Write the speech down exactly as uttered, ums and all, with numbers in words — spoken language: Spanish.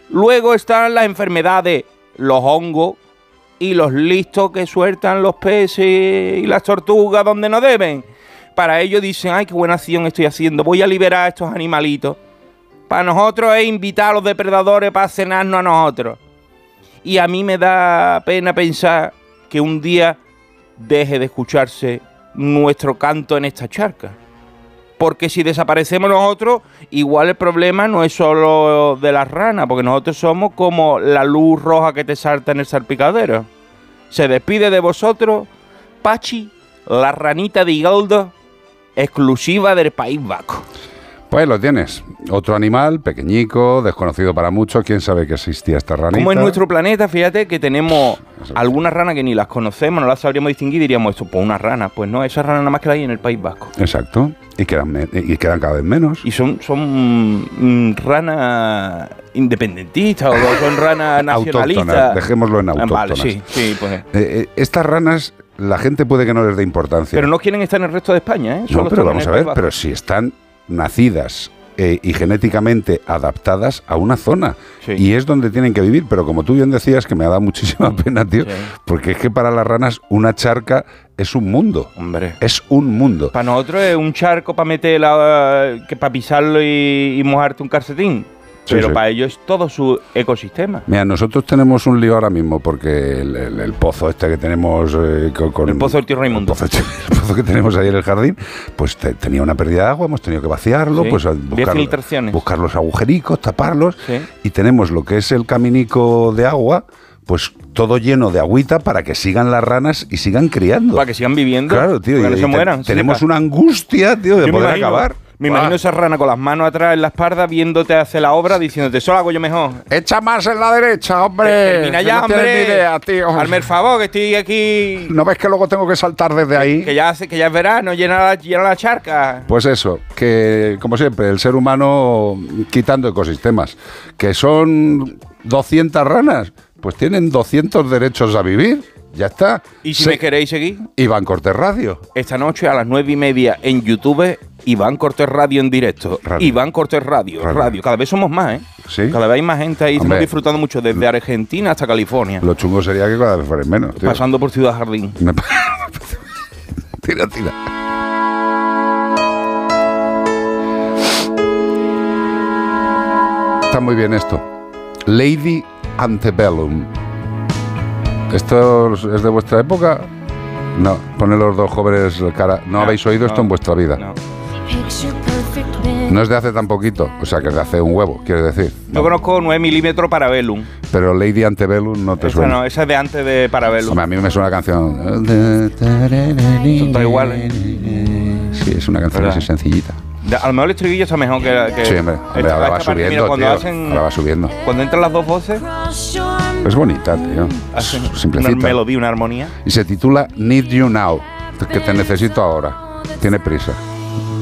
Luego están las enfermedades, los hongos y los listos que sueltan los peces y las tortugas donde no deben. Para ellos dicen, ay, qué buena acción estoy haciendo, voy a liberar a estos animalitos. Para nosotros es invitar a los depredadores para cenarnos a nosotros. Y a mí me da pena pensar que un día deje de escucharse nuestro canto en esta charca. Porque si desaparecemos nosotros, igual el problema no es solo de las ranas, porque nosotros somos como la luz roja que te salta en el salpicadero. Se despide de vosotros, Pachi, la ranita de Igaldo, exclusiva del País Vasco. Pues lo tienes. Otro animal, pequeñico, desconocido para muchos. ¿Quién sabe que existía esta ranita? Como en nuestro planeta, fíjate que tenemos algunas ranas que ni las conocemos, no las sabríamos distinguir, diríamos esto, pues una rana. Pues no, esas ranas nada más que las hay en el País Vasco. Exacto. Y quedan, me- y quedan cada vez menos. Y son, son mm, ranas independentistas o son ranas nacionalistas. Autóctonas. Dejémoslo en autóctonas. Vale, sí, sí, pues. Eh, eh, estas ranas, la gente puede que no les dé importancia. Pero no quieren estar en el resto de España, ¿eh? Solo No, pero están en vamos el a País ver, Vasco. pero si están nacidas eh, y genéticamente adaptadas a una zona. Sí. Y es donde tienen que vivir. Pero como tú bien decías, que me ha dado muchísima pena, tío, Sí. porque es que para las ranas una charca es un mundo. Hombre. Es un mundo. Para nosotros es un charco para meterla, que para pisarlo y, y mojarte un calcetín. Sí, Pero sí. para ellos es todo su ecosistema. Mira, nosotros tenemos un lío ahora mismo porque el, el- el pozo este que tenemos eh, con, con- El pozo del tío Raimundo. El pozo, el pozo que tenemos ahí en el jardín, pues te- tenía una pérdida de agua, hemos tenido que vaciarlo, Sí, pues a había buscar, filtraciones. buscar los agujericos, taparlos, Sí. y tenemos lo que es el caminico de agua, pues todo lleno de agüita para que sigan las ranas y sigan criando. Para que sigan viviendo. Claro, tío, para que y no se te- mueran. tenemos sí, una angustia, tío, de Yo me poder imagino- acabar. Me imagino Ah. esa rana con las manos atrás en la espalda viéndote hacer la obra diciéndote, eso lo hago yo mejor. Echa más en la derecha, hombre. Termina que ya, no tienes hombre. ni idea, tío. Hazme el favor, que estoy aquí. ¿No ves que luego tengo que saltar desde ahí? Que ya, hace- que ya es verano, llena la, llena la charca. Pues eso, que como siempre, el ser humano quitando ecosistemas, que son doscientas ranas, pues tienen doscientos derechos a vivir, ya está. Y si Se- me queréis seguir, Iván Cortés Radio. esta noche a las nueve y media en YouTube, Iván Cortés Radio en directo. Radio. Iván Cortés Radio, Radio. radio. Cada vez somos más, ¿eh? Sí. Cada vez hay más gente ahí. Hombre. Estamos disfrutando mucho desde Argentina hasta California. Lo chungo sería que cada vez fueran menos, tío. Pasando por Ciudad Jardín. Me pa- tira, tira. Está muy bien esto. Lady Antebellum. ¿Esto es de vuestra época? No, pone los dos jóvenes cara. ¿No, habéis oído esto en vuestra vida? No. No es de hace tan poquito, o sea que es de hace un huevo, quiero decir. Yo conozco nueve milímetros Parabellum. Pero Lady Antebellum no te Esa suena. no, esa es de antes de Parabellum. Hombre, a mí me suena la canción. Son todas iguales. Sí, es una canción ¿Verdad? así sencillita. De- a lo mejor el estribillo está mejor que... que Sí, hombre, hombre, esta- ahora va esta parte, subiendo, mira, cuando tío. hacen- Ahora va subiendo. Cuando entran las dos voces, Es bonita, tío. hacen una Simplecita. melodía, una armonía. Y se titula Need You Now, que te necesito ahora. Tiene prisa.